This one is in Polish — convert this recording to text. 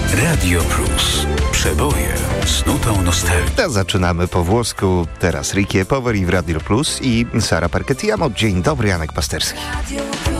Radio Plus. Przeboje z nutą nostalgii. Zaczynamy po włosku. Teraz Ricky Poveri w Radio Plus i Sara Parketiamo. Dzień dobry, Janek Pasterski.